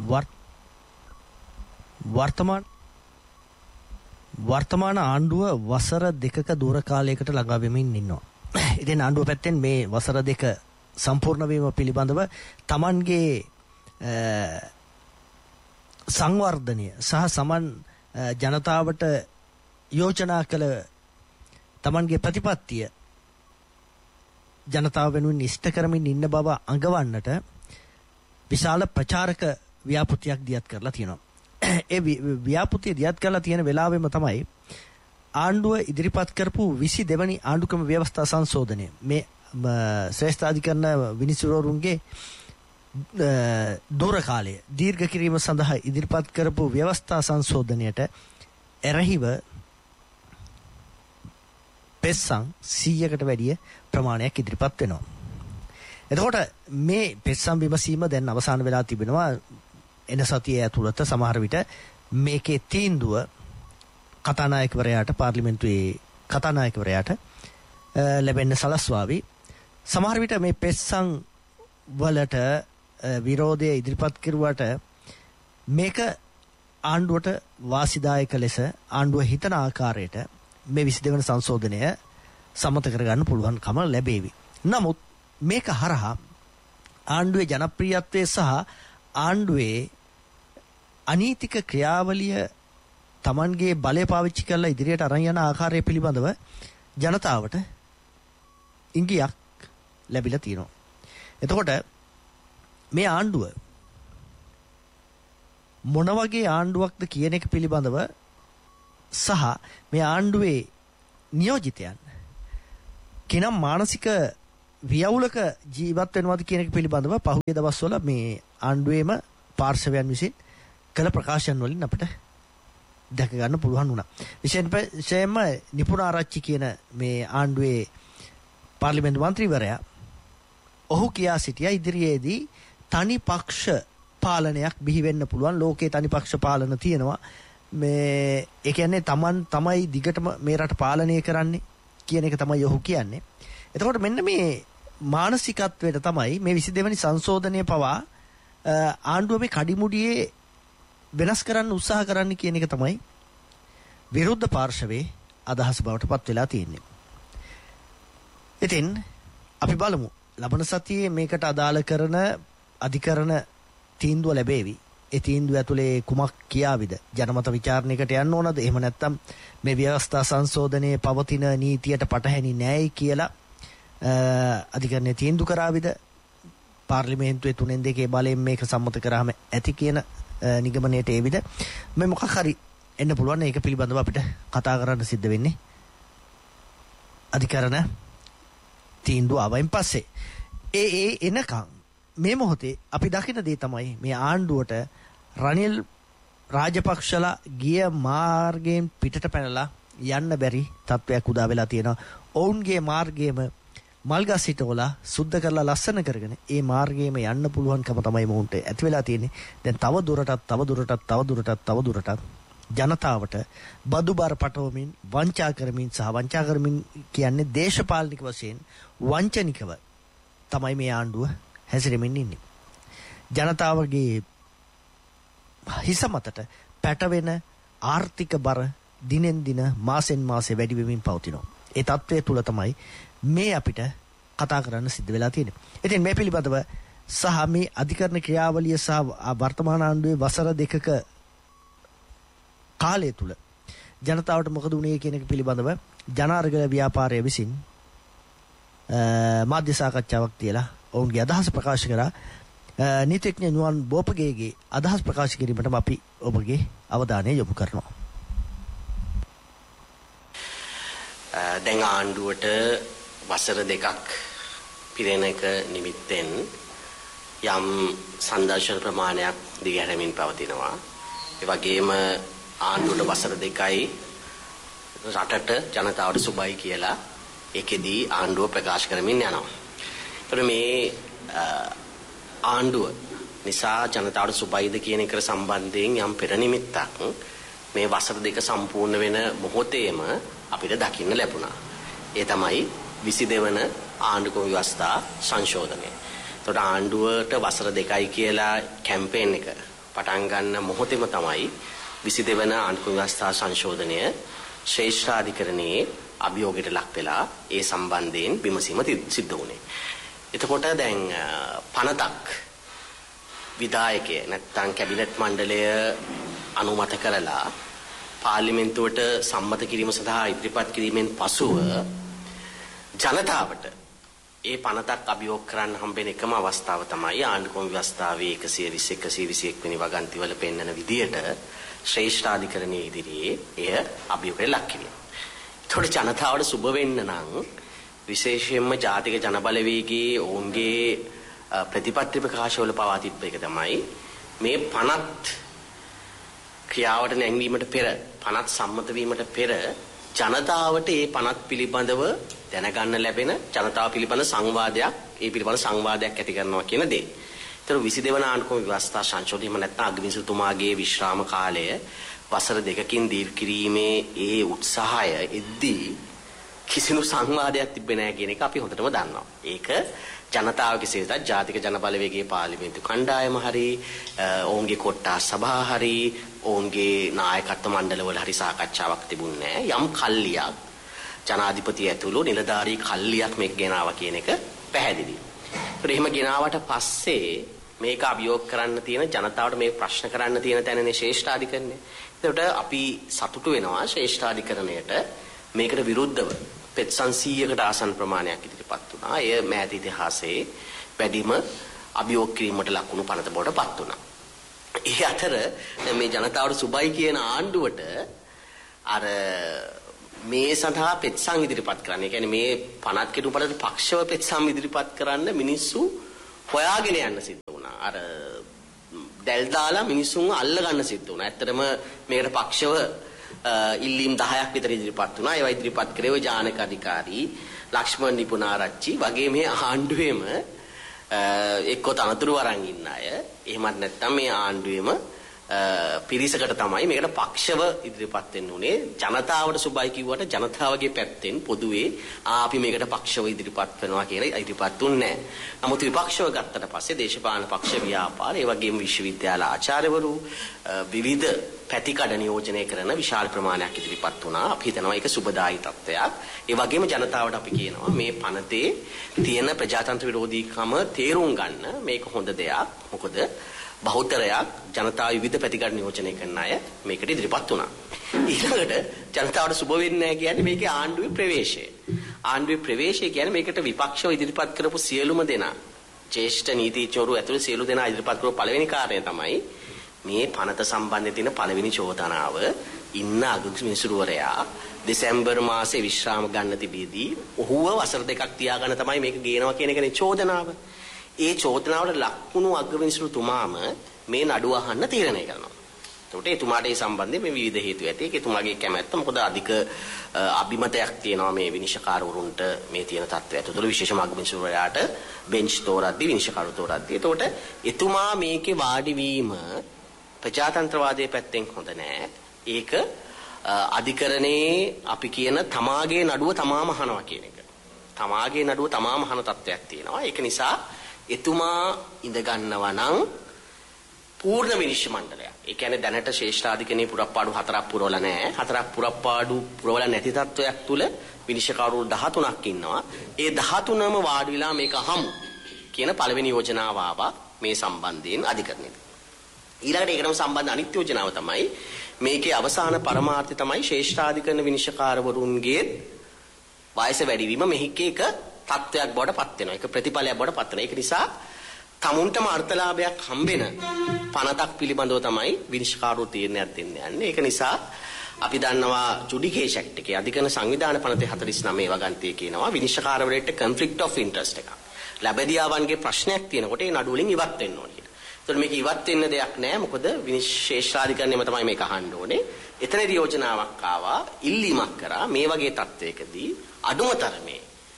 වර්තමාන ආණ්ඩුව වසර දෙකක දුර කාලයකට ළඟා වෙමින් ඉන්නවා. ඉතින් ආණ්ඩුව පැත්තෙන් මේ වසර දෙක සම්පූර්ණ වීම පිළිබඳව Tamanගේ සංවර්ධනය සහ සමන් ජනතාවට යෝජනා කළ Tamanගේ ප්‍රතිපත්තිය ජනතාව වෙනුවෙන් ඉෂ්ට කරමින් ඉන්න බව අඟවන්නට විශාල ප්‍රචාරක ව්‍යාපෘතියක් දියත් කරලා තියෙනවා. ඒ ව්‍යාපෘතිය දියත් කරලා තියෙන වෙලාවෙම තමයි ආණ්ඩුව ඉදිරිපත් කරපු 22 වෙනි ආණ්ඩුක්‍රම ව්‍යවස්ථා සංශෝධනය. මේ ශ්‍රේෂ්ඨාධිකරණ විනිසුරුවරුන්ගේ දුර කාලය දීර්ඝ කිරීම සඳහා ඉදිරිපත් කරපු ව්‍යවස්ථා සංශෝධනයට එරෙහිව පෙස්සම් 100කට වැඩිය ප්‍රමාණයක් ඉදිරිපත් වෙනවා. එතකොට මේ පෙස්සම් විමසීම දැන් අවසන් වෙලා තිබෙනවා. එන සතියේ ඇතුළත සමහර විට මේකේ තීන්දුව කතානායකවරයාට පාර්ලිමේන්තුවේ කතානායකවරයාට ලැබෙන්න සලස්වාවි. සමහර විට මේ පෙස්සම් වලට විරෝධය ඉදිරිපත් කරුවට මේක ආණ්ඩුවට වාසිදායක ලෙස ආණ්ඩුව හිතන ආකාරයට මේ 22 වෙනි සංශෝධනය සම්මත කරගන්න පුළුවන්කම ලැබේවි. නමුත් මේක හරහා ආණ්ඩුවේ ජනප්‍රියත්වය සහ ආණ්ඩුවේ අනීතික ක්‍රියාවලිය Tamanගේ බලය පාවිච්චි කරලා ඉදිරියට අරන් යන ආකාරය පිළිබඳව ජනතාවට ඉංගියක් ලැබිලා තියෙනවා. එතකොට මේ ආණ්ඩුව මොන වගේ ආණ්ඩුවක්ද කියන එක පිළිබඳව සහ මේ ආණ්ඩුවේ නියෝජිතයන් කිනම් මානසික වියවුලක ජීවත් වෙනවද කියන එක පිළිබඳව පහුගිය දවස්වල මේ ආණ්ඩුවේම පාර්ශවයන් විසින් කළ ප්‍රකාශන වලින් අපිට දැක ගන්න පුළුවන් වුණා. විශේෂයෙන්ම නිපුණ ආරච්චි කියන මේ ආණ්ඩුවේ පාර්ලිමේන්තු මන්ත්‍රීවරයා ඔහු කියා සිටියා ඉදිරියේදී තනි පක්ෂ පාලනයක් බිහි වෙන්න පුළුවන්. ලෝකේ තනි පක්ෂ පාලන තියෙනවා. මේ ඒ කියන්නේ Taman තමයි දිගටම මේ රට පාලනය කරන්නේ කියන එක තමයි ඔහු කියන්නේ. එතකොට මෙන්න මේ මානසිකත්වයට තමයි මේ 22 වෙනි සංශෝධනය පවා ආණ්ඩුව මේ කඩිමුඩියේ වෙනස් කරන්න උත්සාහ කරන්න කියන එක තමයි විරුද්ධ පාර්ශවයේ අදහස් බවට පත් වෙලා තියෙන්නේ. ඉතින් අපි බලමු ලබන සතියේ මේකට අදාළ කරන අධිකරණ තීන්දුව ලැබේවි. ඒ තීන්දුව ඇතුලේ කුමක් කියාවිද? ජනමත විචාරණයකට යන්න ඕනද? එහෙම නැත්නම් මේ ව්‍යවස්ථා සංශෝධනයේ පවතින නීතියට පටහැනි නැයි කියලා අධිකරණයේ තීන්දුව කරාවිද? පාර්ලිමේන්තුවේ 3/2 බලයෙන් මේක සම්මත කරාම ඇති කියන නිගමනයට එවිද? මේ මොකක් හරි එන්න පුළුවන්. ඒක පිළිබඳව අපිට කතා කරන්න සිද්ධ වෙන්නේ අධිකරණ තීන්දුව ආවයින් පස්සේ. ඒ එනකම් මේ මොහොතේ අපි දකින දේ තමයි මේ ආණ්ඩුවට රනිල් රාජපක්ෂලා ගිය මාර්ගයෙන් පිටට පැනලා යන්න බැරි තත්වයක් උදා වෙලා තියෙනවා. ඔවුන්ගේ මාර්ගයේම මල්ගස් හිටවලා සුද්ධ කරලා ලස්සන කරගෙන ඒ මාර්ගයේම යන්න පුළුවන්කම තමයි මොවුන්ට ඇති වෙලා තියෙන්නේ. දැන් තව දුරටත් ජනතාවට බදු බර පටවමින් වංචා කරමින් කියන්නේ දේශපාලනික වශයෙන් වංචනිකව තමයි මේ ආණ්ඩුව හැසිරෙමින් ඉන්නේ. ජනතාවගේ හිස මතට පැටවෙන ආර්ථික බර දිනෙන් දින මාසෙන් මාසෙ වැඩි වෙමින් පවතිනවා. ඒ තත්ත්වය තුල තමයි මේ අපිට කතා කරන්න සිද්ධ වෙලා තියෙන්නේ. ඉතින් මේ පිළිබඳව සහ මේ අධිකරණ ක්‍රියාවලිය සහ වර්තමාන ආණ්ඩුවේ වසර දෙකක කාලය තුල ජනතාවට මොකද වුනේ කියන එක පිළිබඳව ජනාර්ගල ව්‍යාපාරය විසින් මාධ්‍ය සාකච්ඡාවක් තියලා ඔවුන්ගේ අදහස ප්‍රකාශ කරා. නීතිඥ නුවන් බෝපගේගේ අදහස් ප්‍රකාශ කිරීමටම අපි ඔබගේ අවධානය යොමු කරනවා. දැන් ආණ්ඩුවට වසර දෙකක් පිරෙන එක නිමිත්තෙන් යම් සංදර්ශන ප්‍රමාණයක් දිගහැරමින් පවතිනවා. ඒ වගේම ආණ්ඩුවට වසර දෙකයි රටට ජනතාවට සුබයි කියලා ඒකෙදී ආණ්ඩුව ප්‍රකාශ කරමින් යනවා. ඒතර මේ ආණ්ඩුව නිසා ජනතාවට සුබයිද කියන එකට සම්බන්ධයෙන් යම් පෙර නිමිත්තක් මේ වසර දෙක සම්පූර්ණ වෙන මොහොතේම අපිට දකින්න ලැබුණා. ඒ තමයි 22 වන ආණ්ඩුක්‍රම ව්‍යවස්ථා සංශෝධනය. ඒතකොට ආණ්ඩුවට වසර දෙකයි කියලා කැම්පේන් එක පටන් ගන්න මොහොතේම තමයි 22 වන ආණ්ඩුක්‍රම ව්‍යවස්ථා සංශෝධනය ශ්‍රේෂ්ඨාධිකරණයේ අභියෝගයට ලක් වෙලා ඒ සම්බන්ධයෙන් විමසීම සිද්ධ වුණේ. එතකොට දැන් පනතක් විධායකය නැත්නම් කැබිනට් මණ්ඩලය අනුමත කරලා පාර්ලිමේන්තුවට සම්මත කිරීම සඳහා ඉදිරිපත් කිරීමෙන් පසුව ජනතාවට ඒ පනතක් අභියෝග කරන්න හම්බෙන එකම අවස්ථාව තමයි ආණ්ඩුක්‍රම ව්‍යවස්ථාවේ 120 121 වෙනි වගන්තිවල පෙන්වන විදියට ශ්‍රේෂ්ඨාධිකරණයේ ඉදිරියේ එය අභියෝගයට ලක් කිරීම. ඒතකොට ජනතාවට සුබ වෙන්න නම් විශේෂයෙන්ම ජාතික ජනබලවේගයේ ඔවුන්ගේ ප්‍රතිපත්ති ප්‍රකාශවල පවා තිබ්බ එක තමයි මේ පනත් ක්‍රියාවට නැංවීමට පෙර පනත් සම්මත වීමට පෙර ජනතාවට මේ පනත් පිළිබඳව දැනගන්න ලැබෙන ජනතාව පිළිබඳ සංවාදයක් ඒ පිළිබඳ සංවාදයක් ඇති කරනවා කියන දේ. ඒතර 22 වන ආණ්ඩුක්‍රම ව්‍යවස්ථා සංශෝධනය නැත්නම් අග්‍රවිනිසුතුමාගේ විශ්‍රාම කාලය වසර දෙකකින් දීර්ඝ කිරීමේ ඒ උත්සාහය එද්දී කිසිදු සංවාදයක් තිබෙන්නේ නැහැ කියන එක අපි හොඳටම දන්නවා. ඒක ජනතාව කෙසේ වෙතත් ජාතික ජනබලවේගයේ පාර්ලිමේන්තු කණ්ඩායම හරි ඔවුන්ගේ කොට්ටාස් සභා හරි ඔවුන්ගේ නායකත්ව මණ්ඩලවල හරි සාකච්ඡාවක් තිබුණේ නැහැ. යම් කල්ලියක් ජනාධිපති ඇතුළු නිලධාරී කල්ලියක් මේක ගෙනාවා කියන එක පැහැදිලි. ඒත් එහෙම ගෙනාවට පස්සේ මේක අභියෝග කරන්න තියෙන ජනතාවට මේ ප්‍රශ්න කරන්න තියෙන තැනනේ ශ්‍රේෂ්ඨාධිකරණය. ඒකට අපි සතුටු වෙනවා ශ්‍රේෂ්ඨාධිකරණයට මේකට විරුද්ධව පෙත්සන් 100කට ආසන්න ප්‍රමාණයක් ඉදිරිපත් වුණා. එය මෑත ඉතිහාසයේ වැඩිම අභියෝග කිරීමට ලකුණු පනත බවට පත් වුණා. ඒ අතර මේ ජනතාවට සුබයි කියන ආණ්ඩුවට අර මේ සඳහා පෙත්සම් ඉදිරිපත් කරන්න. ඒ කියන්නේ මේ පනත් කෙටුපලට පක්ෂව පෙත්සම් ඉදිරිපත් කරන්න මිනිස්සු හොයාගෙන යන්න සිද්ධ වුණා. අර දැල් දාලා මිනිස්සුන්ව අල්ල ගන්න සිද්ධ වුණා. ඇත්තටම මේකට පක්ෂව ඉල්ලීම් 10ක් විතර ඉදිරිපත් වුණා. ඒවා ඉදිරිපත් කරේ ජානක අධිකාරී, ලක්ෂ්මන් නිපුණාරච්චි වගේ මේ ආණ්ඩුවේම එක්ක තනතුරු වරන් ඉන්න අය. එහෙමත් නැත්නම් මේ ආණ්ඩුවේම පිරිසකට තමයි මේකට පක්ෂව ඉදිරිපත් වෙන්න උනේ. ජනතාවට සුබයි කිව්වට ජනතාවගේ පැත්තෙන් පොදුවේ අපි මේකට පක්ෂව ඉදිරිපත් කරනවා කියලා ඉදිරිපත් දුන්නේ නැහැ. නමුත් විපක්ෂව ගත්තට පස්සේ දේශපාලන පක්ෂ ව්‍යාපාර, ඒ වගේම විශ්වවිද්‍යාල ආචාර්යවරු විවිධ පැතිකඩ නියෝජනය කරන විශාල ප්‍රමාණයක් ඉදිරිපත් වුණා. අපි හිතනවා ඒක සුබදායි තත්ත්වයක්. ඒ වගේම ජනතාවට අපි කියනවා මේ පනතේ තියෙන ප්‍රජාතන්ත්‍ර විරෝධීකම තේරුම් ගන්න මේක හොඳ දෙයක්. මොකද බහුතරයක් ජනතාව විවිධ පැතිකඩ නියෝජනය කරන අය මේකට ඉදිරිපත් වුණා. ඊළඟට ජනතාවට සුබ වෙන්නේ නැහැ කියන්නේ මේකේ ආණ්ඩුවේ ප්‍රවේශය. ආණ්ඩුවේ ප්‍රවේශය කියන්නේ මේකට විපක්ෂව ඉදිරිපත් කරපු සියලුම දෙනා, ජ්‍යෙෂ්ඨ නීතිඥවරු ඇතුළු සියලු දෙනා ඉදිරිපත් කරපු පළවෙනි කාරණය තමයි මේ පනත සම්බන්ධයෙන් තියෙන පළවෙනි චෝදනාව ඉන්න අග්‍රවිනිසුරුවරයා දෙසැම්බර් මාසේ විශ්‍රාම ගන්න තිබීදී ඔහුව වසර දෙකක් තියාගන්න තමයි මේක ගේනවා කියන එකනේ චෝදනාව. ඒ චෝදනාවට ලක්ුණු අග්‍රවිනිසුරුතුමාම මේ නඩුව අහන්න තීරණය කරනවා. එතකොට එතුමාට ඒ සම්බන්ධයෙන් මේ විවිධ හේතු ඇති. ඒක එතුමාගේ කැමැත්ත. මොකද අධික අභිමතයක් තියෙනවා මේ විනිශ්චයකාරවරුන්ට මේ තියෙන තත්ත්වය. ඒතකොට විශේෂම අග්‍රවිනිසුරුවරයාට බෙන්ච් තෝරද්දී විනිශ්චයකාරව තෝරද්දී. එතකොට එතුමා මේකේ වාඩි වීම ප්‍රජාතන්ත්‍රවාදයේ පැත්තෙන් හොඳ නෑ. ඒක අධිකරණයේ අපි කියන තමාගේ නඩුව තමාම අහනවා කියන එක. තමාගේ නඩුව තමාම අහන තත්ත්වයක් තියෙනවා. ඒක නිසා එතුමා ඉඳ ගන්නවා නම් පූර්ණ විනිශ්චය මණ්ඩලයක්. ඒ කියන්නේ දැනට ශ්‍රේෂ්ඨාධිකරණයේ පුරප්පාඩු 4ක් පුරවලා නැහැ. 4ක් පුරප්පාඩු පුරවලා නැති තත්ත්වයක් තුල විනිශ්චයකාරවරු 13ක් ඉන්නවා. ඒ 13ම වාඩි වෙලා මේක අහමු කියන පළවෙනි යෝජනාව ආවා මේ සම්බන්ධයෙන් අධිකරණයට. ඊළඟට ඒකටම සම්බන්ධ අනිත් යෝජනාව තමයි මේකේ අවසාන පරමාර්ථය තමයි ශ්‍රේෂ්ඨාධිකරණ විනිශ්චයකාරවරුන්ගේ වයස වැඩිවීම මෙහිකේ එක තත්ත්වයක් බවට පත් වෙනවා. ඒක ප්‍රතිඵලයක් බවට පත් වෙනවා. ඒක නිසා තමුන්ටම අර්ථලාභයක් හම්බෙන පනතක් පිළිබඳව තමයි විනිශ්චයකාරවරු තීරණයක් දෙන්න යන්නේ. ඒක නිසා අපි දන්නවා ජුඩිකේෂන් ඇක්ට් එකේ අධිකරණ සංවිධාන පනතේ 49 වගන්තියේ කියනවා විනිශ්චයකාරවරයෙක්ට කොන්ෆ්ලික්ට් ඔෆ් ඉන්ටරෙස්ට් එකක්. ලැබෙදියාවන්ගේ ප්‍රශ්නයක් තියෙනකොට ඒ නඩුව වලින් ඉවත් වෙන්න ඕනේ කියලා. ඒතකොට මේක ඉවත් වෙන්න දෙයක් නැහැ. මොකද විනිශ්චේෂාධිකරණයම තමයි මේක අහන්න ඕනේ. එතනදී යෝජනාවක් ආවා ඉල්ලීමක් කරා මේ වගේ තත්වයකදී අඩුම තරමේ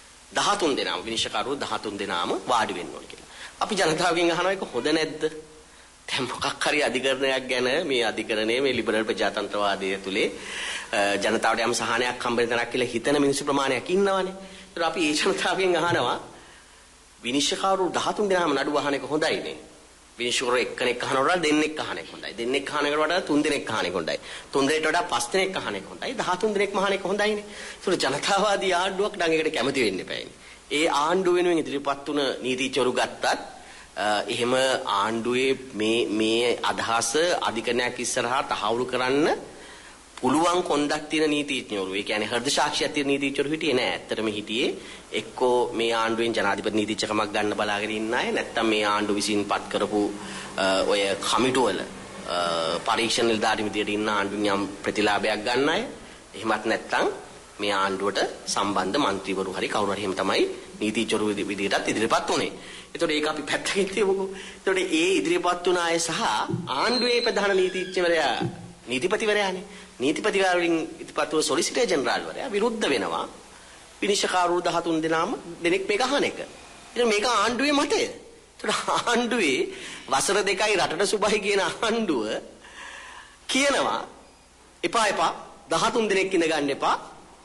13 දෙනාම විනිශ්චයකාරවරු 13 දෙනාම වාඩි වෙන්න ඕනේ කියලා. අපි ජනතාවගෙන් අහනවා ඒක හොඳ නැද්ද? දැන් මොකක් හරි අධිකරණයක් ගැන මේ අධිකරණයේ මේ ලිබරල් ප්‍රජාතන්ත්‍රවාදයේ තුලේ ජනතාවට යම් සහනයක් හම්බෙන්න තරක් කියලා හිතන මිනිස්සු ප්‍රමාණයක් ඉන්නවනේ. ඒත් අපි ඒ ජනතාවගෙන් අහනවා විනිශ්චයකාරවරු 13 දෙනාම නඩුව අහන එක හොඳයිනේ. විනිශ්චයකරු එක්කෙනෙක් අහනකොට වඩා දෙන්නෙක් අහන එක හොඳයි. දෙන්නෙක් අහන එකට වඩා තුන් දෙනෙක් අහන එක හොඳයි. තුන් දෙනෙක්ට වඩා පස් දෙනෙක් අහන එක හොඳයි. 13 දෙනෙක්ම අහන එක හොඳයිනේ. ඒක ජනතාවාදී ආණ්ඩුවක් නම් ඒකට කැමති වෙන්න එපායිනේ. ඒ ආණ්ඩුව වෙනුවෙන් ඉදිරිපත් වුණ නීතිචරු ගත්තත් එහෙම ආණ්ඩුවේ මේ අදහස අධිකරණයක් ඉස්සරහා තහවුරු කරන්න පුළුවන් කොන්දක් තියෙන නීතිඥවරු. ඒ කියන්නේ හෘද සාක්ෂියක් තියෙන නීතිඥවරු හිටියේ නෑ. ඇත්තටම හිටියේ එක්කෝ මේ ආණ්ඩුවෙන් ජනාධිපති නීතිඥකමක් ගන්න බලාගෙන ඉන්න අය, නැත්නම් මේ ආණ්ඩුව විසින් පත් කරපු ඔය කමිටුවල පරීක්ෂණ නිලධාරී විදියට ඉන්න ආණ්ඩුවෙන් යම් ප්‍රතිලාභයක් ගන්න අය. එහෙමත් නැත්නම් මේ ආණ්ඩුවට සම්බන්ධ മന്ത്രിවරු හරි කවුරු හරි එහෙම තමයි නීතිඥවරු විදියටත් ඉදිරිපත් වුණේ. ඒතකොට ඒක අපි පැත්තකින් තියමුකෝ. ඒතකොට ඒ ඉදිරිපත් වුණ අය සහ ආණ්ඩුවේ ප්‍රධාන නීතිඥවරයා නීතිපතිවරයානේ. නීතිපතිවරයාගෙන් ඉදිරිපත් වූ සොලිසිටර් ජෙනරාල්වරයා විරුද්ධ වෙනවා. විනිශ්චයකාරවරු 13 දෙනෙක් මේක අහන එක. ඉතින් මේක ආණ්ඩුවේ මතය. ඒතකොට ආණ්ඩුවේ වසර 2යි රටට සුභයි කියන ආණ්ඩුව කියනවා එපා 13 දෙනෙක් ඉඳ ගන්න එපා.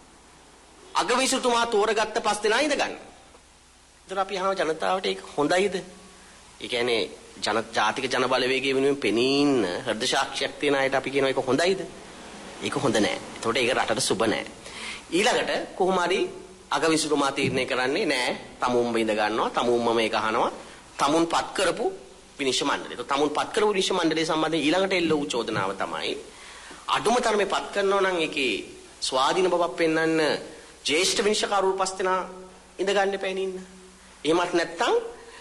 අගවිසුතුමා තෝරගත්ත 5 දෙනා ඉඳ ගන්න. ඒතර අපි අහනවා ජනතාවට ඒක හොඳයිද? ඒ කියන්නේ ජාතික ජන බලවේගයේ වෙනුවෙන් පෙනී ඉන්න හෘද සාක්ෂියක් තියන අයට අපි කියනවා ඒක හොඳයිද? ඒක හොඳ නෑ. ඒතකොට ඒක රටට සුබ නෑ. ඊළඟට කොහොම හරි අගවිසුතුමා තීරණය කරන්නේ නෑ. තමුන්ම ඉඳ ගන්නවා. තමුන්ම මේක අහනවා. තමුන් පත් කරපු විනිශ්චය මණ්ඩලය. ඒතකොට තමුන් පත් කරපු විනිශ්චය මණ්ඩලය සම්බන්ධයෙන් ඊළඟට එල්ල වූ චෝදනාව තමයි අඩුම තරමේ පත් කරනවා නම් ඒකේ ස්වාධීන බවක් පෙන්වන්න ජ්‍යෙෂ්ඨ විනිශ්චයකාරවරු 5 දෙනා ඉඳ ගන්න එපැයි ඉන්න. එහෙමත් නැත්නම්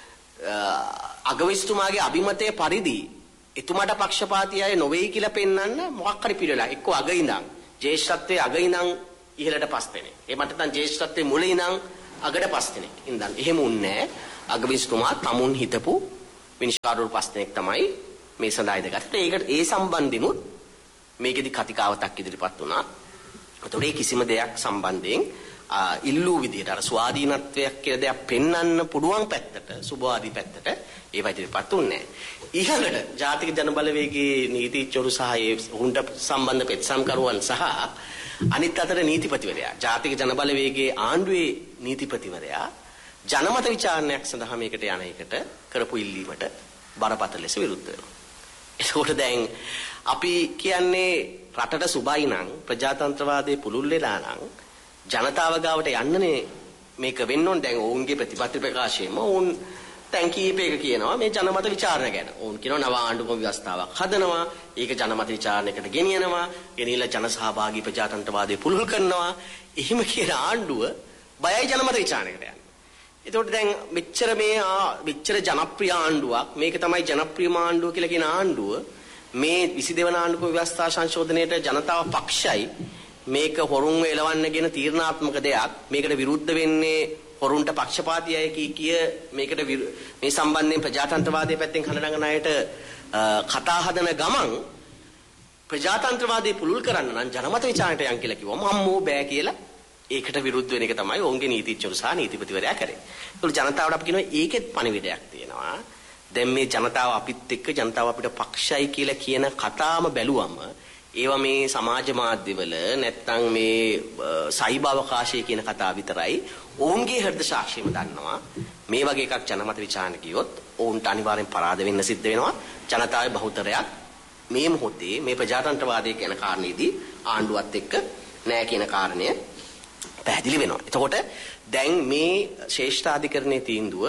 අගවිසුතුමාගේ අභිමතය පරිදි එතුමාට පක්ෂපාතී අය නොවේයි කියලා පෙන්වන්න මොකක් හරි පිළිවෙලා එක්ක අග ඉඳන් ජ්‍යෙෂ්ඨත්වයේ අග ඉඳන් ඉහළට 5 දෙනෙක්. එහෙම නැත්නම් ජ්‍යෙෂ්ඨත්වයේ මුල ඉඳන් අගට 5 දෙනෙක්. ඉඳන් එහෙම උන්නේ අගවිසුතුමා තමුන් හිතපු විනිශ්චයකාරවරු 5 දෙනෙක් තමයි මේ සඳහා ඉදගත්තේ. ඒකට ඒ සම්බන්ධිනුත් මේකෙදි කතිකාවතක් ඉදිරිපත් වුණා. ඒතකොට කිසිම දෙයක් සම්බන්ධයෙන් ඉල්ලූ විදියට අර ස්වාධීනත්වයක් කියලා දෙයක් පෙන්වන්න පුළුවන් පැත්තට සුභවාදී පැත්තට ඒ වයිතිපත් උන්නේ නැහැ. ඊළඟට ජාතික ජන බලවේගයේ නීතිඥවරු සහ ඒ උන්ට සම්බන්ධ පෙත්සම්කරුවන් සහ අනිත් අතට නීතිපතිවරයා ජාතික ජන බලවේගයේ ආණ්ඩුවේ නීතිපතිවරයා ජනමත විචාරණයක් සඳහා මේකට යන එකට කරපු ඉල්ලීමට බරපතල ලෙස විරුද්ධ වෙනවා. ඒකෝට දැන් අපි කියන්නේ රටට සුබයි නම් ප්‍රජාතන්ත්‍රවාදයේ පුළුල් වෙලා නම් ජනතාව ගාවට යන්නනේ මේක වෙන්න ඕන. දැන් ඔවුන්ගේ ප්‍රතිපත්ති ප්‍රකාශයෙන්ම ඔවුන් දැන් කීපයක කියනවා මේ ජනමත විචාරණ ගැන. ඔවුන් කියනවා නව ආණ්ඩුක්‍රම ව්‍යවස්ථාවක් හදනවා. ඒක ජනමත විචාරණයකට ගෙනියනවා. ගෙනියලා ජන සහභාගී ප්‍රජාතන්ත්‍රවාදයේ පුළුල් කරනවා. එහෙම කියන ආණ්ඩුව බයයි ජනමත විචාරණයකට යන්න. ඒතකොට දැන් මෙච්චර ජනප්‍රිය ආණ්ඩුවක් මේක තමයි ජනප්‍රියම ආණ්ඩුව කියලා කියන ආණ්ඩුව මේ 22 වන ආණ්ඩුක්‍රම ව්‍යවස්ථා සංශෝධනයේට ජනතාව පක්ෂයි මේක හොරුන්ව එලවන්නගෙන තීරණාත්මක දෙයක්. මේකට විරුද්ධ වෙන්නේ හොරුන්ට පක්ෂපාතී අය කිය මේකට මේ සම්බන්ධයෙන් ප්‍රජාතන්ත්‍රවාදයේ පැත්තෙන් හඬනගන අයට කතා හදන ගමන් ප්‍රජාතන්ත්‍රවාදයේ පුළුල් කරන්න නම් ජනමත විචාරණයට යන් කියලා කිව්වම අම්මෝ බෑ කියලා ඒකට විරුද්ධ වෙන එක තමයි ඔවුන්ගේ නීතිඥවරු සහ නීතිපතිවරයා කරේ. ඒක ජනතාවට අපි කියනවා ඒකෙත් පණිවිඩයක් තියෙනවා. දැන් මේ ජනතාව අපිත් එක්ක ජනතාව අපිට පක්ෂයි කියලා කියන කතාම බැලුවම ඒවා මේ සමාජ මාධ්‍යවල නැත්නම් මේ සයිබර් අවකාශයේ කියන කතාව විතරයි. ඔවුන්ගේ හෘද සාක්ෂියම දන්නවා. මේ වගේ එකක් ජනමත විචාරණ කියොත් ඔවුන්ට අනිවාර්යෙන් පරාද වෙන්න සිද්ධ වෙනවා. ජනතාවේ බහුතරයක් මේ මොහොතේ මේ ප්‍රජාතන්ත්‍රවාදයේ කියන කාරණේදී ආණ්ඩුවත් එක්ක නෑ කියන කාරණය පැහැදිලි වෙනවා. එතකොට දැන් මේ ශ්‍රේෂ්ඨාධිකරණයේ තීන්දුව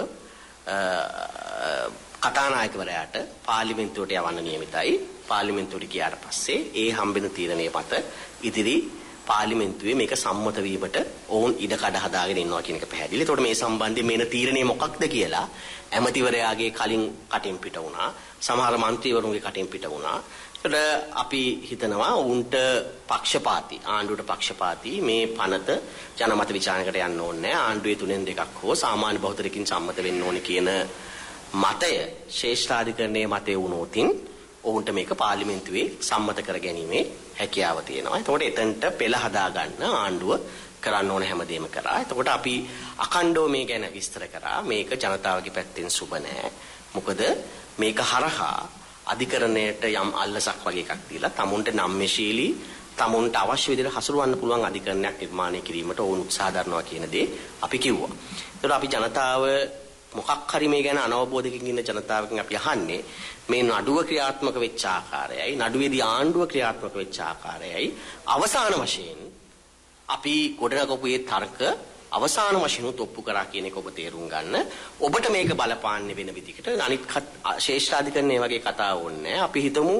කතානායකවරයාට පාර්ලිමේන්තුවට යවන්න නියමිතයි. පාර්ලිමේන්තුවට ගියාට පස්සේ ඒ හම්බෙන තීරණය මත ඉදිරි පාර්ලිමේන්තුවේ මේක සම්මත වීමට ඔවුන් ඉඩ කඩ හදාගෙන ඉන්නවා කියන එක පැහැදිලි. ඒතකොට මේ සම්බන්ධයෙන් මේන තීරණය මොකක්ද කියලා ඇමතිවරයාගේ කලින් කටින් පිට වුණා. සමහර മന്ത്രിවරුන්ගේ කටින් පිට වුණා. ඒකට අපි හිතනවා ඔවුන්ට පක්ෂපාතී ආණ්ඩුවට පක්ෂපාතී මේ පනත ජනමත විචාරණයකට යන්න ඕනේ නැහැ. ආණ්ඩුවේ 3/2ක් හෝ සාමාන්‍ය බහුතරකින් සම්මත වෙන්න ඕනේ කියන මතය ශ්‍රේෂ්ඨාධිකරණයේ මතය වුණොතින් ඔවුන්ට මේක පාර්ලිමේන්තුවේ සම්මත කර ගැනීමේ හැකියාව තියෙනවා. එතකොට එතනට පෙළ හදා ගන්න ආණ්ඩුව කරන්න ඕන හැමදේම කරා. එතකොට අපි අඛණ්ඩව මේ ගැන විස්තර කරා. මේක ජනතාවගේ පැත්තෙන් සුබ නෑ. මොකද මේක හරහා අධිකරණයට යම් අල්ලසක් වගේ එකක් දීලා තමුන්ට නම්‍යශීලී තමුන්ට අවශ්‍ය විදිහට හසුරවන්න පුළුවන් අධිකරණයක් නිර්මාණය කිරීමට ඕන උත්සාහ දරනවා කියන දේ අපි කිව්වා. ඒතකොට අපි ජනතාව මොකක් හරි මේ ගැන අනවබෝධයකින් ඉන්න ජනතාවකින් අපි අහන්නේ මේ නඩුව ක්‍රියාත්මක වෙච්ච ආකාරයයි නඩුවේදී ආණ්ඩුව ක්‍රියාත්මක වෙච්ච ආකාරයයි අවසාන වශයෙන් අපි ගොඩනගපු මේ තර්ක අවසාන වශයෙන් ඔප්පු කරා කියන එක ඔබ තේරුම් ගන්න. ඔබට මේක බලපාන්නේ වෙන විදිහකට අනිත් ශේෂ්ඨාධිකරණයේ වගේ කතා ඕනේ. අපි හිතමු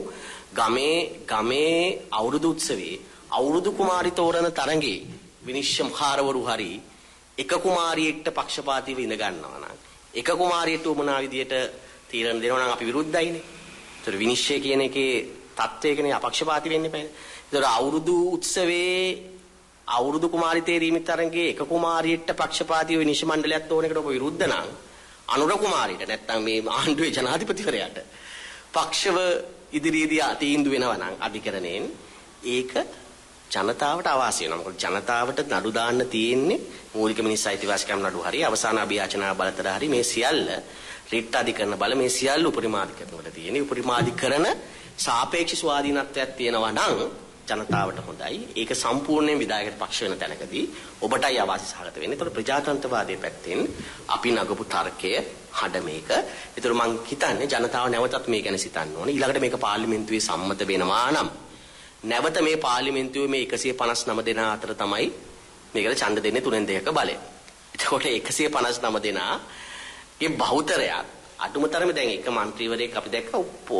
ගමේ අවුරුදු උත්සවයේ අවුරුදු කුමාරි තෝරන තරඟේ විනිශ්චය මහරවරු හරි එක කුමාරියෙක්ට පක්ෂපාතීව ඉඳ ගන්නවා නම් එක කුමාරියට උමනා විදියට තීරණ දෙනවා නම් අපි විරුද්ධයිනේ. ඒතර විනිශ්චය කියන එකේ තත්වයකනේ අපක්ෂපාතී වෙන්න එපානේ. ඒතර අවුරුදු උත්සවයේ අවුරුදු කුමාරි තේරීමේ තරඟේ එක කුමාරියට පක්ෂපාතීව විනිශ්චය මණ්ඩලයක් තෝරන එකට ඔබ විරුද්ධ නම් අනුර කුමාරියට නැත්තම් මේ ආණ්ඩුවේ ජනාධිපතිවරයාට පක්ෂව ඉදිරියේදී තීන්දුව වෙනවා නම් අධිකරණයෙන් ඒක ජනතාවට අවාසි වෙනවා. මොකද ජනතාවට නඩු දාන්න තියෙන්නේ මූලික මිනිස් අයිතිවාසිකම් නඩු හරි අවසාන අභියාචනා බලතල හරි මේ සියල්ල රිට් අධිකරණ බල මේ සියල්ල උපරිමාධිකරණ වල තියෙන්නේ. උපරිමාධිකරණ සාපේක්ෂ ස්වාධීනත්වයක් තියෙනවා නම් ජනතාවට හොඳයි. ඒක සම්පූර්ණයෙන් විධායක පක්ෂ වෙන තැනකදී ඔබටයි අවාසි සහගත වෙන්නේ. ඒතකොට ප්‍රජාතන්ත්‍රවාදයේ පැත්තෙන් අපි නගපු තර්කය හඩ මේක. ඒතකොට මම හිතන්නේ ජනතාව නැවතත් මේ ගැන සිතන්න ඕනේ. ඊළඟට මේක පාර්ලිමේන්තුවේ සම්මත වෙනවා නම් නැවත මේ පාර්ලිමේන්තුවේ මේ 159 දෙනා අතර තමයි මේකට ඡන්ද දෙන්නේ 3න් 2ක බලය. එතකොට 159 දෙනාගේ බහුතරයක් අඩුමතරමේ දැන් එක മന്ത്രിවරයෙක් අපි දැක්ක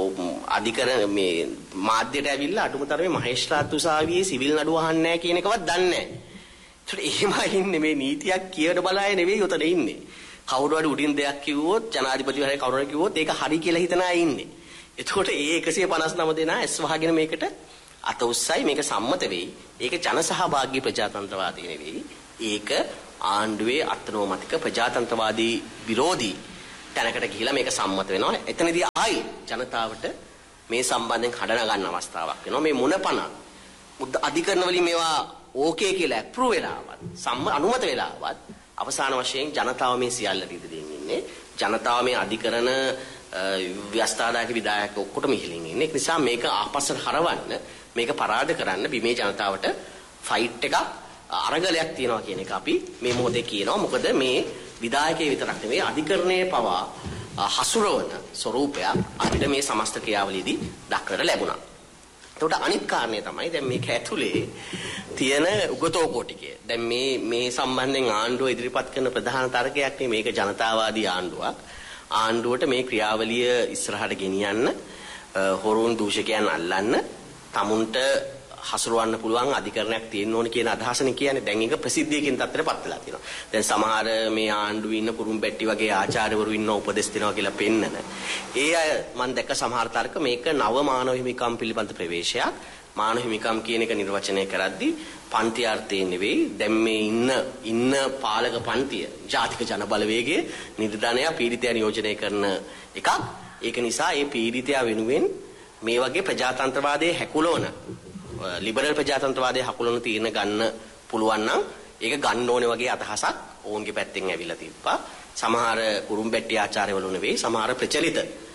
අධිකරණ මේ මාධ්‍යයට ඇවිල්ලා අඩුමතරමේ මහේස්ත්‍රාත් උසාවියේ සිවිල් නඩුව අහන්නේ නැහැ කියන එකවත් දන්නේ නැහැ. ඒකට එහෙමයි ඉන්නේ මේ නීතියක් කියවන බලාය නෙවෙයි උතන ඉන්නේ. කවුරු හරි උඩින් දෙයක් කිව්වොත් ජනාධිපතිවරයා කවුරු හරි කිව්වොත් ඒක හරි කියලා හිතන අය ඉන්නේ. එතකොට ඒ 159 දෙනා ඇස් වහගෙන මේකට අත උස්සයි මේක සම්මත වෙයි. ඒක ජනසහභාගී ප්‍රජාතන්ත්‍රවාදී නෙවෙයි. ඒක ආණ්ඩුවේ අත්නෝමතික ප්‍රජාතන්ත්‍රවාදී විරෝධී තැනකට ගිහිලා මේක සම්මත වෙනවා. එතනදී ආයි ජනතාවට මේ සම්බන්ධයෙන් හඬන ගන්න අවස්ථාවක් වෙනවා. මේ මොනපන අධිකරණ වලින් මේවා ඕකේ කියලා ඇප්‍රූව් වෙලාවත් අනුමත වෙලාවත් අවසාන වශයෙන් ජනතාව මේ සියල්ල ඉදිරියෙන් ඉන්නේ. ජනතාව මේ අධිකරණ ව්‍යස්ථාදායක විධායක ඔක්කොටම ඉහිලින් ඉන්නේ. ඒ නිසා මේක ආපස්සට හරවන්න මේක පරාද කරන්න බිමේ ජනතාවට ෆයිට් එකක් අරගලයක් තියෙනවා කියන එක අපි මේ මොහොතේ කියනවා. මොකද මේ විධායකයේ විතරක් නෙවෙයි අධිකරණයේ පවා හසුරවන ස්වරූපයක් අපිට මේ සමස්ත ක්‍රියාවලියේදී දක්වන්න ලැබුණා. එතකොට අනිත් කාරණේ තමයි දැන් මේක ඇතුලේ තියෙන උගතෝකෝ ටිකේ. දැන් මේ සම්බන්ධයෙන් ආණ්ඩුව ඉදිරිපත් කරන ප්‍රධාන තර්කයක් නේ මේක ජනතාවාදී ආණ්ඩුවක්. ආණ්ඩුවට මේ ක්‍රියාවලිය ඉස්සරහට ගෙනියන්න හොරුන් දූෂකයන් අල්ලන්න තමුන්ට හසුරවන්න පුළුවන් අධිකරණයක් තියෙන්න ඕන කියන අදහසනේ කියන්නේ. දැන් ඒක ප්‍රසිද්ධියකින් තත්ත්වයටපත් වෙලා තියෙනවා. දැන් සමහර මේ ආණ්ඩුවේ ඉන්න කුරුම්බැට්ටි වගේ ආචාර්යවරු ඉන්න උපදෙස් දෙනවා කියලා පෙන්නන. ඒ අය මම දැක්ක සමහර තර්ක මේක නව මානව හිමිකම් පිළිබඳ ප්‍රවේශයක්. මානව හිමිකම් කියන එක නිර්වචනය කරද්දී පන්ති අර්ථයෙන් නෙවෙයි දැන් මේ ඉන්න පාලක පන්තිය ජාතික ජන බලවේගයේ නිර්ධානය පීඩිතයන් නියෝජනය කරන එකක්. ඒක නිසා මේ පීඩිතයා වෙනුවෙන් මේ වගේ ප්‍රජාතන්ත්‍රවාදයේ හැකුලවන ලිබරල් ප්‍රජාතන්ත්‍රවාදයේ හකුලන තීරණ ගන්න පුළුවන් නම් ඒක ගන්න ඕනේ වගේ අදහසක් ඕන්ගේ පැත්තෙන් ඇවිල්ලා තිබ්බා. සමහර කුරුම්බැට්ටි ආචාර්යවරු නෙවෙයි සමහර ප්‍රචලිත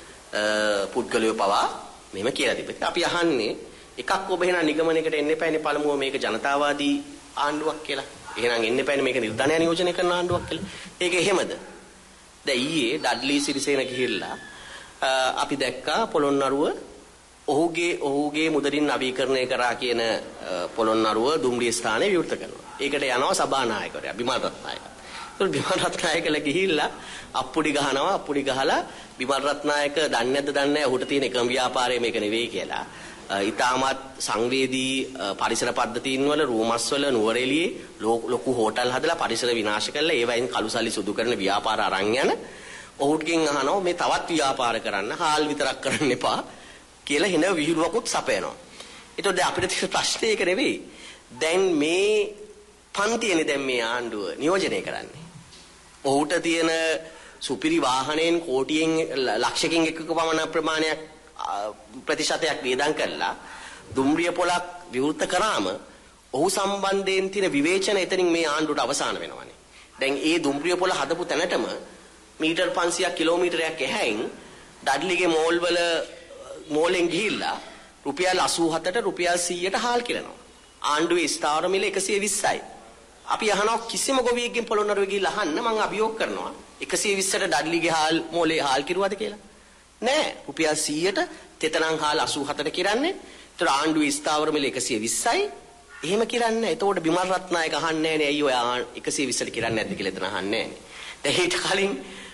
පුද්ගලයෝ පවා මෙහෙම කියලා තිබෙනවා. අපි අහන්නේ එකක් ඔබ එහෙනම් නිගමනයකට එන්න එපානේ පළමුව මේක ජනතාවාදී ආණ්ඩුවක් කියලා. එහෙනම් එන්න එපානේ මේක නිර්ධානය නියෝජනය කරන ආණ්ඩුවක් කියලා. ඒක එහෙමද? දැන් ඊයේ ඩඩ්ලි සිරිසේන ගිහිල්ලා අපි දැක්කා පොළොන්නරුව ඔහුගේ මුදලින් නවීකරණය කරා කියන පොළොන්නරුව දුම්රිය ස්ථානයේ විවෘත කරනවා. ඒකට යනවා සභානායකවරයා බිමල් රත්නායක. ඒක බිමල් රත්නායකලා ගිහිල්ලා අප්පුඩි ගහලා බිමල් රත්නායක දන්නේ නැහැ ඔහුට තියෙන එකම ව්‍යාපාරය මේක නෙවෙයි කියලා. ඊටමත් සංවේදී පරිසර පද්ධතීන් වල රූමස් වල නුවරඑළියේ ලොකු හෝටල් හදලා පරිසර විනාශ කරලා ඒවයින් කළුසල්ලි සුදු කරන ව්‍යාපාර අරන් යන ඔහුටකින් අහනවා මේ තවත් ව්‍යාපාර කරන්න හාල් විතරක් කරන්න එපා කියලා හින විහිළුවකුත් සපයනවා. ඒතකොට දැන් අපිට තියෙන ප්‍රශ්නේ ඒක නෙවෙයි. දැන් මේ පන්තියනේ දැන් මේ ආණ්ඩුව නියෝජනය කරන්නේ. ඔහුට තියෙන සුපිරි වාහනයෙන් කෝටියෙන් ලක්ෂකින් එකක පමණ ප්‍රමාණයක් ප්‍රතිශතයක් වියදම් කරලා දුම්රිය පොලක් විවෘත කරාම ඔහු සම්බන්ධයෙන් තියෙන විවේචන එතනින් මේ ආණ්ඩුවට අවසන් වෙනවානේ. දැන් ඒ දුම්රිය පොල හදපු තැනටම මීටර් 500ක් කිලෝමීටරයක් එහයින් ඩඩ්ලිගේ මෝලෙන් ගිහිල්ලා රුපියල් 87ට රුපියල් 100ට හාල් කිරනවා. ආණ්ඩුවේ ස්ථාවර මිල 120යි. අපි අහනවා කිසිම ගොවියෙක්ගෙන් පොළොන්නරුවේ ගිහිල්ලා අහන්න මම අභියෝග කරනවා 120ට ඩඩ්ලිගේ හාල් මොලේ හාල් කිරුවද කියලා. නෑ. රුපියල් 100ට තෙතනම් හාල් 87ට කිරන්නේ. ඒතර ආණ්ඩුවේ ස්ථාවර මිල 120යි. එහෙම කිරන්නේ. ඒතකොට බිමල් රත්නායක අහන්නේ නෑනේ. ඇයි ඔය 120ට කිරන්නේ නැද්ද කියලා එතන අහන්නේ නෑනේ. දැන් ඊට කලින්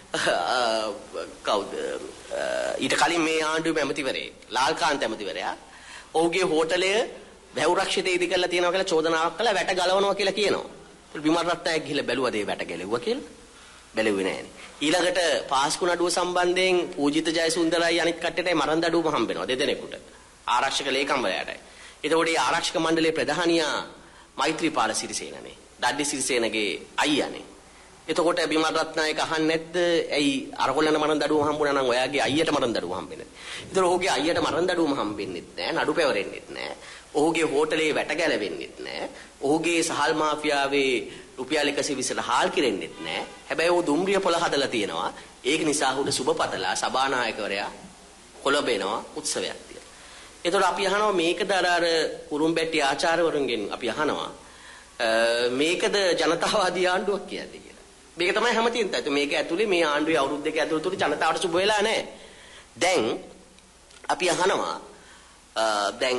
කවුද? ඊට කලින් මේ ආණ්ඩුවේ ඇමතිවරේ ලාල්කාන්ත ඇමතිවරයා ඔහුගේ හෝටලය වැව් රක්ෂිතය ඉදි කරලා තියෙනවා කියලා චෝදනාවක් කළා වැට ගලවනවා කියලා කියනවා. ඒත් බිමල් රත්නායක ගිහලා බැලුවද ඒ වැට ගැලෙව්වා කියලා? බැලුවේ නෑනේ. ඊළඟට පාස්කු නඩුව සම්බන්ධයෙන් පූජිත ජයසුන්දරයි අනිත් කට්ටියටයි මරණ දඩුවම හම්බ වෙනවා දෙදෙනෙකුට. ආරක්ෂක ලේකම්වරයාටයි. එතකොට මේ ආරක්ෂක මණ්ඩලයේ ප්‍රධානියා මෛත්‍රීපාල සිරිසේනනේ. ඩඩ්ලි සිරිසේනගේ අයියානේ. එතකොට බිමල් රත්නායක අහන්නේ නැද්ද? ඇයි අරගොල්ලන්ට මරණ දඩුවම හම්බුණා නම් ඔයාගේ අයියට මරණ දඩුවම හම්බෙන්නේ? ඒතර ඔහුගේ අයියට මරණ දඩුවම හම්බෙන්නෙත් නෑ, නඩු පැවරෙන්නෙත් නෑ. ඔහුගේ හෝටලේ වැට ගැලවෙන්නෙත් නෑ. ඔහුගේ සහල් මාෆියාවේ රුපියල් 120ට හාල් කිරෙන්නෙත් නෑ. හැබැයි ඔහු දුම්රිය පොළ හදලා තියෙනවා. ඒක නිසා ඔහුට සුබපතලා සභානායකවරයා කොළඹේනවා උත්සවයක් තියලා. ඒතකොට අපි අහනවා මේකද අර කුරුම්බැට්ටි ආචාර්යවරුන්ගෙන් අපි අහනවා මේකද ජනතාවාදී ආණ්ඩුවක් කියන්නේ කියලා. මේක තමයි හැමතිස්සෙම තියෙන්නේ. මේක ඇතුලේ මේ ආණ්ඩුවේ අවුරුදු දෙක ඇතුළත ජනතාවට සුබ වෙලා නැහැ. දැන් අපි අහනවා දැන්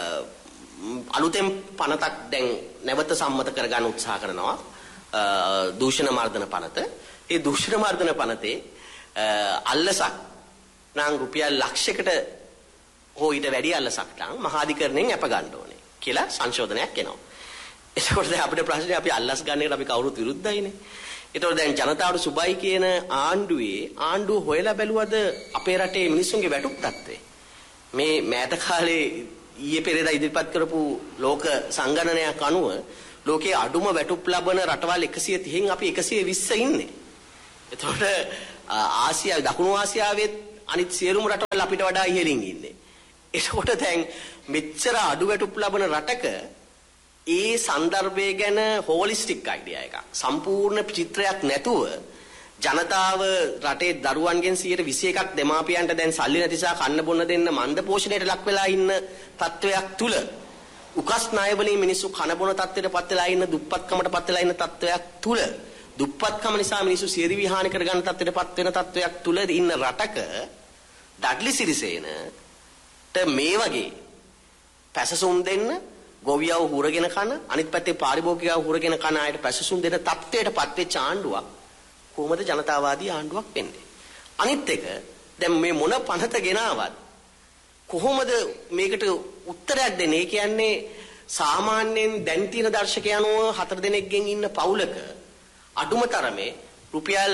අලුතෙන් පනතක් දැන් නැවත සම්මත කරගන්න උත්සාහ කරනවා දූෂණ මර්දන පනත. ඒ දූෂණ මර්දන පනතේ අල්ලසක් නම් රුපියල් ලක්ෂයකට හෝ ඊට වැඩි අල්ලසක් නම් මහාධිකරණයෙන් අප ගන්න ඕනේ කියලා සංශෝධනයක් එනවා. එතකොට දැන් අපිට ප්‍රශ්නේ අපි අල්ලස් ගන්න එකට අපි කවුරුත් විරුද්ධයිනේ. ඒතකොට දැන් ජනතාවට සුබයි කියන ආණ්ඩුව හොයලා බැලුවද අපේ රටේ මිනිස්සුන්ගේ වැටුප් තත්ත්වය? මේ මෑත කාලේ ඊයේ පෙරේදා ඉදිරිපත් කරපු ලෝක සංගණනයක් අනුව ලෝකයේ අඩුම වැටුප් ලබන රටවල් 130න් අපි 120 ඉන්නේ. එතකොට ආසියා දකුණු ආසියාවේ අනිත් සියලුම රටවල් අපිට වඩා ඉහළින් ඉන්නේ. එතකොට දැන් මෙච්චර අඩු වැටුප් ලබන රටක ඒ સંદર્ભය ගැන හෝලිස්ටික් අයිඩියා එකක් සම්පූර්ණ චිත්‍රයක් නැතුව ජනතාව රටේ දරුවන්ගෙන් 21%ක් දෙමාපියන්ට දැන් සල්ලි නැතිසා කන්න බොන්න දෙන්න මන්ද පෝෂණයට ලක් වෙලා ඉන්න තත්වයක් තුල උකස් ණය වලින් මිනිස්සු කන බොන තත්ත්වයට පත් වෙලා ඉන්න දුප්පත්කමට පත් වෙලා ඉන්න තත්වයක් තුල දුප්පත්කම නිසා මිනිස්සු සියදි විහානි කරගන්න තත්ත්වයට පත් වෙන තත්වයක් තුල ඉන්න රටක ඩඩ්ලි සිරිසේනට මේ වගේ පැසසුම් දෙන්න ගොවියව හුරගෙන කන අනිත් පැත්තේ පාරිභෝගිකයව හුරගෙන කන අයට පැසසුම් දෙන තත්ත්වයට පත් වෙච්ච ආණ්ඩුවක් කොහොමද ජනතාවාදී ආණ්ඩුවක් වෙන්නේ? අනිත් එක දැන් මේ මොන පනත ගෙනාවත් කොහොමද මේකට උත්තරයක් දෙන්නේ? ඒ කියන්නේ සාමාන්‍යයෙන් දැන් තියෙන දර්ශකයන් අනුව 4 දෙනෙක්ගෙන් ඉන්න පවුලක අඩුම තරමේ රුපියල්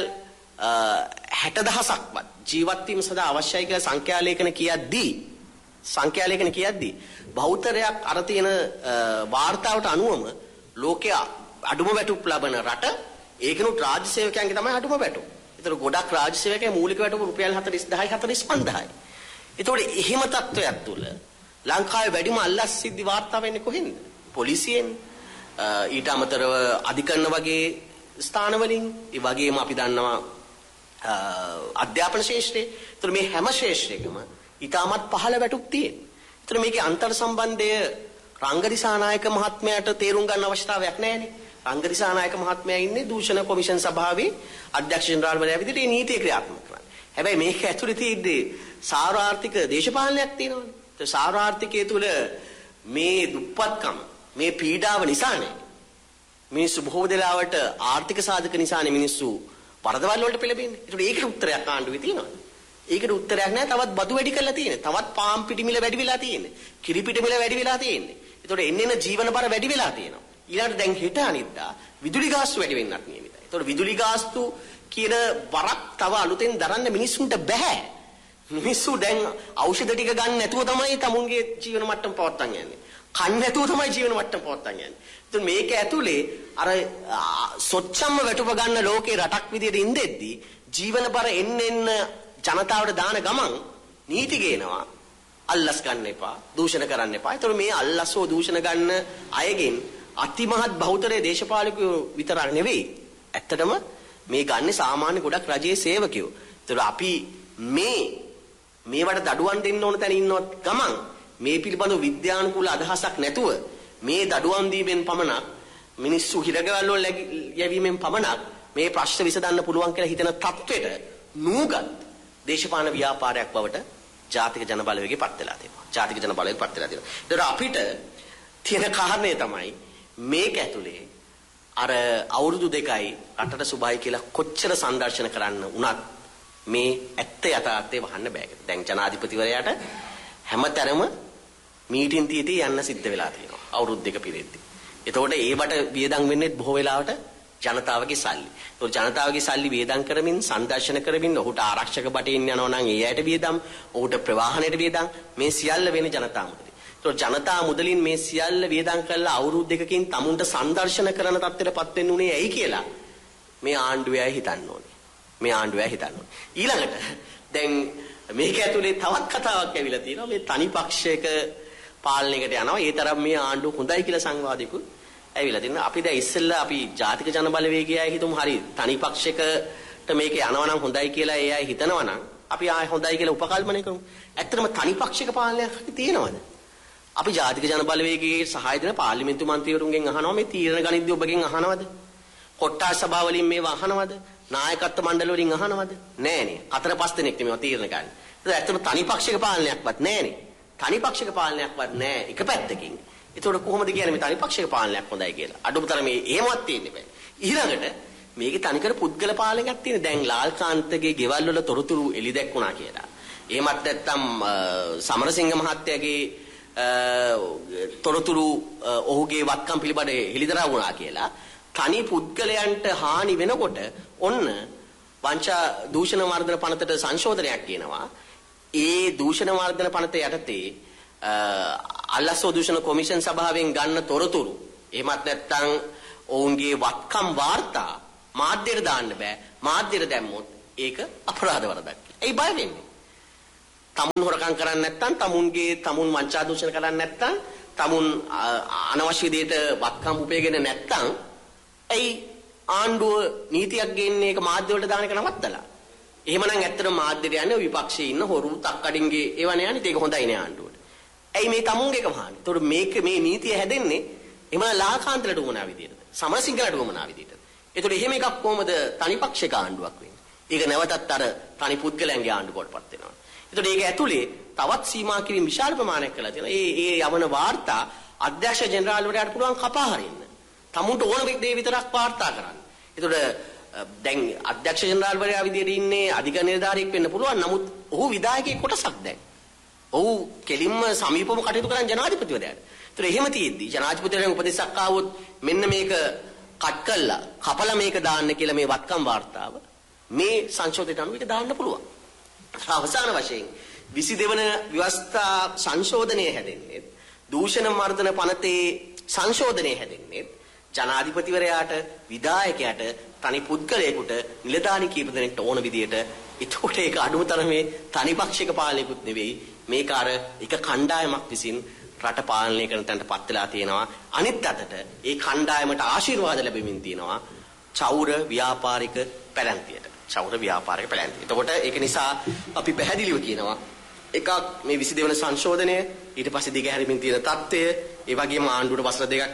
60000ක්වත් ජීවත් වීම සඳහා අවශ්‍යයි කියලා සංඛ්‍යාලේඛන කියද්දී බහුතරයක් අර තියෙන වාර්තාවට අනුවම ලෝකයේ අඩුම වැටුප් ලබන රට ඒකනොත් රාජ්‍ය සේවකයන්ගේ තමයි අඩුම වැටුප. ඒතර ගොඩක් රාජ්‍ය සේවකයන් මූලික වැටුප රුපියල් 40000යි 45000යි. ඒතකොට එහෙම තත්ත්වයක් තුල ලංකාවේ වැඩිම අල්ලස් සිද්ධි වාර්තා වෙන්නේ කොහෙන්ද? පොලිසියෙන්, ඊට අමතරව අධිකරණ වගේ ස්ථාන වලින්, ඒ වගේම අපි දන්නවා අධ්‍යාපන ශාස්ත්‍රයේ. ඒතර මේ හැම ශාස්ත්‍රයකම ඊටමත් පහළ වැටුප් තියෙනවා. ඒතර මේකේ අන්තර් සම්බන්ධය රංගදිසානායක මහත්මයාට තේරුම් ගන්න අවශ්‍යතාවයක් නැහැනේ. රංගදිසානායක මහත්මයා ඉන්නේ දූෂණ කොමිෂන් සභාවේ අධ්‍යක්ෂ ජෙනරාල්වරයා විදිහට මේ නීතිය ක්‍රියාත්මක කරන්නේ. හැබැයි මේක ඇතුලේ තියෙද්දී සාරාර්ථික දේශපාලනයක් තියෙනවානේ. ඒ සාරාර්ථිකයේ තුල මේ දුප්පත්කම, මේ පීඩාව නිසානේ මිනිස්සු බොහෝ දෙලාවට ආර්ථික සාධක නිසානේ මිනිස්සු වරදවල් වලට පෙළඹෙන්නේ. ඒකට උත්තරයක් ආණ්ඩුවේ තියෙනවා. ඒකට උත්තරයක් නැහැ. තවත් බදු වැඩි කරලා තියෙන්නේ. තවත් පාම් පිටි මිල වැඩි වෙලා තියෙන්නේ. කිරි පිටි මිල වැඩි වෙලා තියෙන්නේ. ඒතකොට එන්න ජීවන බර වැඩි වෙලා තියෙනවා. ඊළඟට දැන් හෙට අනිද්දා විදුලි ගාස්තු වැඩි වෙන්නත් නියමිතයි. ඒතකොට විදුලි ගාස්තු කියන වරක් තව අලුතෙන් දරන්න මිනිස්සුන්ට බෑ. මිනිස්සු දැන් ඖෂධ ටික ගන්න නැතුව තමයි තමුන්ගේ ජීවන මට්ටම පවත්වාගෙන යන්නේ. කන්න නැතුව තමයි ජීවන මට්ටම පවත්වාගෙන යන්නේ. ඒතකොට මේක ඇතුලේ අර සොච්චම්ම වැටුප ගන්න ලෝකේ රටක් විදියට ඉඳෙද්දී ජීවන බර එන්න ජනතාවට දාන ගමන් නීති ගේනවා. අල්ලස් ගන්න එපා, දූෂණ කරන්න එපා. ඒතකොට මේ අල්ලස්ෝ දූෂණ ගන්න අයගෙන් අතිමහත් බහුතරයේ දේශපාලකයෝ විතරක් නෙවෙයි. ඇත්තටම මේ ගන්නේ සාමාන්‍ය ගොඩක් රජයේ සේවකයෝ. ඒතකොට අපි මේවට දඩුවම් දෙන්න ඕන තැන ඉන්නවත් ගමන් මේ පිළිබඳව විද්‍යානුකූල අදහසක් නැතුව මේ දඩුවම් දීමෙන් පමණක් මිනිස්සු හිරගවල් වල යැවීමෙන් පමණක් මේ ප්‍රශ්න විසඳන්න පුළුවන් කියලා හිතන තත්වෙට නූගත් දේශපාලන ව්‍යාපාරයක් බවට ජාතික ජන බලවේගය පත් වෙලා තියෙනවා. ජාතික ජන බලවේගය පත් වෙලා තියෙනවා. ඒතර අපිට තියෙන කාරණේ තමයි මේක ඇතුලේ අර අවුරුදු 2යි රටට සුභයි කියලා කොච්චර සංදර්ශන කරන්න උනත් මේ ඇත්ත යථාර්ථය වහන්න බෑ. දැන් ජනාධිපතිවරයාට හැමතැනම මීටින් තියදී යන්න සිද්ධ වෙලා තියෙනවා. අවුරුදු 2 පිරෙද්දී. එතකොට ඒවට වියදම් වෙන්නේ බොහෝ වෙලාවට ජනතාවගේ සල්ලි. ඒතකොට ජනතාවගේ සල්ලි වියදම් කරමින් සංදර්ශන කරමින් ඔහුට ආරක්ෂක බටේින් යනවා නම් ඒ ඇයට වියදම්, ඔහුට ප්‍රවාහනයට වියදම් මේ සියල්ල වෙන්නේ ජනතා මුදලින්. ඒතකොට ජනතා මුදලින් මේ සියල්ල වියදම් කළා අවුරුදු 2කින් තමුන්ට සංදර්ශන කරන තත්ත්වයටපත් වෙන්න උනේ ඇයි කියලා මේ ආණ්ඩුවයි හිතන්න ඕනේ. මේ ආණ්ඩුවයි හිතන්න ඕනේ. ඊළඟට දැන් මේක ඇතුලේ තවත් කතාවක් ඇවිල්ලා තියෙනවා. මේ තනි පක්ෂයක පාලනයකට යනවා. ඒ තරම් මේ ආණ්ඩුව හොඳයි කියලා සංවාදිකුත් ඇවිල්ලා තියෙනවා. අපි දැන් ඉස්සෙල්ලා අපි ජාතික ජන බලවේගයයි හිතමු හරි තනි පක්ෂයකට මේක යනවා නම් හොඳයි කියලා ඒ අය හිතනවා නම් අපි ආය හොඳයි කියලා උපකල්පනය කරමු. ඇත්තටම තනි පක්ෂයක පාලනයක් තියෙනවද? අපි ජාතික ජන බලවේගයේ සහාය දෙන පාර්ලිමේන්තු මන්ත්‍රීවරුන්ගෙන් අහනවා මේ තීරණ ගනිද්දී ඔබගෙන් අහනවද? කොට්ටාස් සභාව වලින් මේව අහනවද? නායකත්ව මණ්ඩල වලින් අහනවද? නෑනේ. 4-5 දෙනෙක් මේවා තීරණ ගන්න. ඒක ඇත්තටම තනි පක්ෂයක පාලනයක්වත් නෑනේ. තනි පක්ෂයක පාලනයක්වත් නෑ එක පැත්තකින්. ඒතකොට කොහොමද කියන්නේ මේ තනි පක්ෂයක පාලනයක් හොඳයි කියලා? අඩුමතරම මේ එහෙමවත් තියෙන්නේ බෑ. ඊළඟට මේකේ තනිකර පුද්ගල පාලනයක් තියෙන. දැන් ලාල්කාන්තගේ ගෙවල් වල තොරතුරු එලි දැක්ුණා කියලා. එහෙමත් නැත්නම් සමරසිංහ මහත්තයාගේ තොරතුරු ඔහුගේ වත්කම් පිළිබඳ හෙළිදරව් වුණා කියලා තනි පුද්ගලයන්ට හානි වෙනකොට ඔන්න වංචා දූෂණ වර්ධන පනතට සංශෝධනයක් කියනවා. ඒ දූෂණ වර්ධන පනත යටතේ අල්ලස්ව දූෂණ කොමිෂන් සභාවෙන් ගන්න තොරතුරු එහෙමත් නැත්නම් ඔවුන්ගේ වත්කම් වාර්තා මාධ්‍යයට දාන්න බෑ. මාධ්‍යයට දැම්මොත් ඒක අපරාධ වරදක්. ඒයි බය වෙන්නේ. තමුන් හොරකම් කරන්නේ නැත්නම් තමුන් වංචා දූෂණ කරන්නේ නැත්නම් තමුන් අනවශ්‍ය දෙයට වත්කම් උපයගෙන නැත්නම් ඇයි ආණ්ඩුව නීතියක් ගේන්නේ ඒක මාධ්‍ය වලට දාන එක නවත්තලා. එහෙමනම් ඇත්තටම මාධ්‍යට යන්නේ විපක්ෂයේ ඉන්න හොරු තක්කඩින්ගේ ඒවනේ යන්නේ ඒක හොඳයි නේ ආණ්ඩුවට. ඇයි මේ තමුන්ගේක වහන්නේ? ඒතකොට මේක මේ නීතිය හැදෙන්නේ එහෙම ලාකාන්තලට උමනා විදියටද? සමරසිංහලට උමනා විදියටද? ඒතකොට එහෙම එකක් කොහමද තනිපක්ෂික ආණ්ඩුවක් වෙන්නේ? ඒක නැවතත් අර තනි පුද්ගලයන්ගේ ආණ්ඩුවකටපත් වෙනවා. ඒතකොට ඒක ඇතුලේ තවත් සීමා කිරීම විශාල ප්‍රමාණයක් කරලා තියෙනවා. ඒ යවන වාර්තා අධ්‍යක්ෂ ජෙනරාල්වරයාට පුළුවන් කපා හරින්න. තමුන්ට ඕන දේ විතරක් වාර්තා කරන්න. ඒතකොට දැන් අධ්‍යක්ෂ ජෙනරාල්වරයා විදියට ඉන්නේ අධික නිලධාරියෙක් වෙන්න පුළුවන්. නමුත් ඔහු විධායකයෙක් කොටසක් දැන්. ඔහු කෙලින්ම සමීපව කටයුතු කරන ජනාධිපතිවරයාට. ඒතර එහෙම තියෙද්දි ජනාධිපතිවරයාගෙන් උපදෙසක් ආවොත් මෙන්න මේක කට් කළා කපලා මේක දාන්න කියලා මේ වත්කම් වාර්තාව මේ සංශෝධනයට අනුව ඒක දාන්න පුළුවන්. අවසාන වශයෙන් 22 වන ව්‍යවස්ථා සංශෝධනය හැදෙන්නේ දූෂණ මර්ධන පනතේ සංශෝධනය හැදෙන්නේ ජනාධිපතිවරයාට විධායකයාට තනි පුද්ගලයෙකුට නිලධාරි කීප දෙනෙක්ට ඕන විදියට. ඒකට ඒක අඩුමතරමේ තනි පක්ෂික පාලනයකුත් නෙවෙයි. මේක අර එක කණ්ඩායමක් විසින් රට පාලනය කරන තැනට පත් වෙලා තියෙනවා. අනිත් අතට ඒ කණ්ඩායමට ආශිර්වාද ලැබෙමින් තියෙනවා චෞර ව්‍යාපාරික පැලැන්තියට. චෞර ව්‍යාපාරික පැලැන්තිය. එතකොට ඒක නිසා අපි පැහැදිලිව කියනවා එකක් මේ 22 වන සංශෝධනය ඊට පස්සේ දිගහැරීමෙන් තියෙන தত্ত্বය ඒ වගේම ආණ්ඩුවට වසර දෙකක්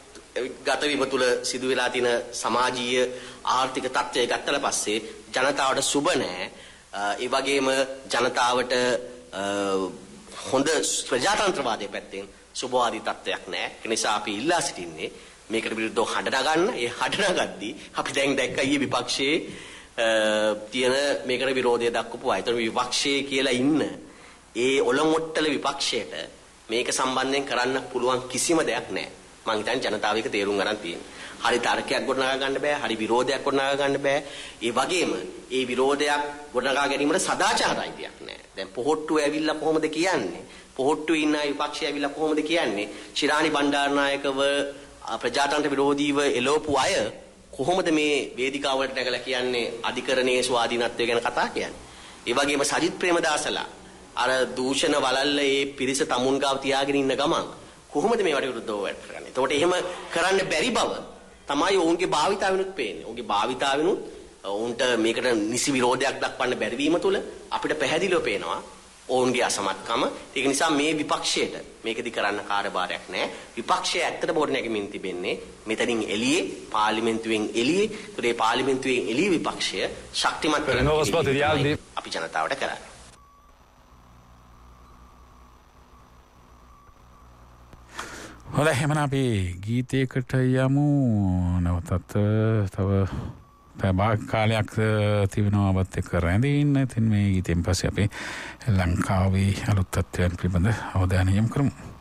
ගත වීම තුළ සිදු වෙලා තියෙන සමාජීය ආර්ථික තත්ත්වය ගත්තට පස්සේ ජනතාවට සුබ නැහැ. ඒ වගේම ජනතාවට හොඳ ප්‍රජාතන්ත්‍රවාදයේ පැත්තෙන් සුබවාදී තත්ත්වයක් නැහැ. ඒ නිසා අපි ඉල්ලා සිටින්නේ මේකට විරුද්ධව හඬ නගන්න. ඒ හඬ නගද්දී අපි දැන් දැක්ක ඊයේ විපක්ෂයේ තියෙන මේකට විරෝධය දක්වපු අය. ඒතර විපක්ෂයේ කියලා ඉන්න ඒ ඔලොමොට්ටල විපක්ෂයට මේක සම්බන්ධයෙන් කරන්න පුළුවන් කිසිම දෙයක් නැහැ. මම හිතන්නේ ජනතාව එක තේරුම් ගන්න තියෙනවා. හරි තර්කයක් ගොඩනගා ගන්න බෑ. හරි විරෝධයක් ගොඩනගා ගන්න බෑ. ඒ වගේම ඒ විරෝධයක් ගොඩනගා ගැනීමට සදාචාර අයිතියක් නැහැ. දැන් පොහොට්ටුව ඇවිල්ලා කොහොමද කියන්නේ? පොහොට්ටුවේ ඉන්න විපක්ෂය ඇවිල්ලා කොහොමද කියන්නේ? ශිරාණි බණ්ඩාරනායකව ප්‍රජාතන්ත්‍ර විරෝධීව එළවපු අය කොහොමද මේ වේදිකාවලට නැගලා කියන්නේ අධිකරණයේ ස්වාධීනත්වය ගැන කතා කියන්නේ? ඒ වගේම සජිත් ප්‍රේමදාසලා අර දූෂණ වලල්ල ඒ පිරිස තමුන් ගාව තියාගෙන ඉන්න ගමන් කොහොමද මේවට විරුද්ධව වැඩ කරන්නේ? එතකොට එහෙම කරන්න බැරි බව තමයි ඔවුන්ගේ භාවිතාවෙනුත් පේන්නේ. ඔවුන්ගේ භාවිතාවෙනුත් ඔවුන්ට මේකට නිසි විරෝධයක් දක්වන්න බැරි වීම තුළ අපිට පැහැදිලිව පේනවා ඔවුන්ගේ අසමත්කම. ඒක නිසා මේ විපක්ෂයට මේකෙදි කරන්න කාර්යභාරයක් නැහැ. විපක්ෂය ඇත්තට බොර නැගෙමින් තිබෙන්නේ මෙතනින් එළියේ පාර්ලිමේන්තුවෙන් එළියේ. ඒතකොට මේ පාර්ලිමේන්තුවෙන් එළියේ විපක්ෂය ශක්තිමත් කරන අපි ජනතාවට කරන්නේ. හොඳයි එහෙනම් අපි ගීතයකට යමු. නැවතත් තව පැය කාලයක් තිබෙනවා ඔබත් එක්ක රැඳෙන්න. ඉතින් මේ ගීතෙන් පස්සේ අපි ලංකාවේ අලුත් තත්ත්වයන් පිළිබඳ අවධානය යොමු කරමු.